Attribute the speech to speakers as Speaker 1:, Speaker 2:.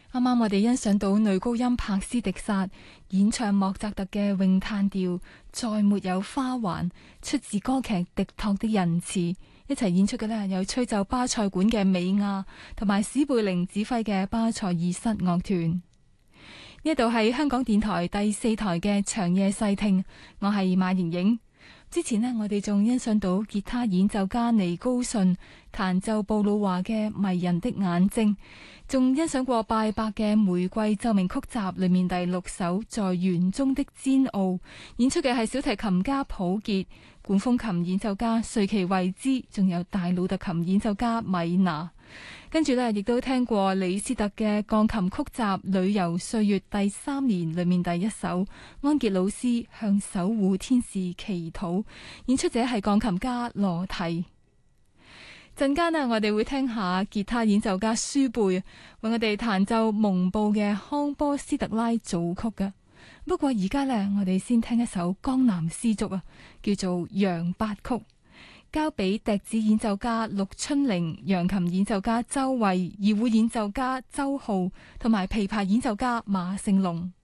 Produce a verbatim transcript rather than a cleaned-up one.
Speaker 1: 啱啱我哋欣賞到女高音柏斯迪薩演唱莫扎特嘅詠嘆調，再沒有花環，出自歌劇《狄托的仁慈》。一齊演出嘅呢，有吹奏巴塞館嘅美亞，同埋史貝靈指揮嘅巴塞爾室樂團。呢度係香港電台第四台嘅長夜細聽，我係馬瑩瑩。之前呢，我哋仲欣賞到吉他演奏家尼高遜彈奏布魯華嘅迷人的眼睛，仲欣賞過拜伯嘅玫瑰奏鳴曲集裏面第六首在園中的煎熬，演出嘅係小提琴家普傑、管風琴演奏家瑞奇維茲，仲有大魯特琴演奏家米娜。跟住呢，亦都聽過李斯特嘅鋼琴曲集《旅遊歲月》第三年裏面第一首安傑魯斯向守護天使祈禱，演出者係鋼琴家羅提。陣間呢，我哋會聽下吉他演奏家舒貝為我哋彈奏蒙布嘅康波斯特拉組曲嘅。不過而家呢，我哋先聽一首江南絲竹啊，叫做《楊八曲》。交俾笛子演奏家陸春玲、揚琴演奏家周慧、二胡演奏家周浩同埋琵琶演奏家馬勝龍。